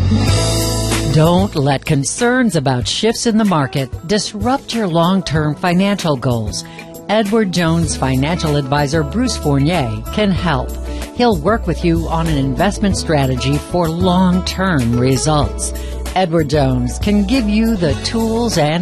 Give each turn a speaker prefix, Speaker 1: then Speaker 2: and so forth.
Speaker 1: Don't let concerns about shifts in the market disrupt your long-term financial goals. Edward Jones financial advisor Bruce Fournier can help. He'll work with you on an investment strategy for long-term results. Edward Jones can give you the tools and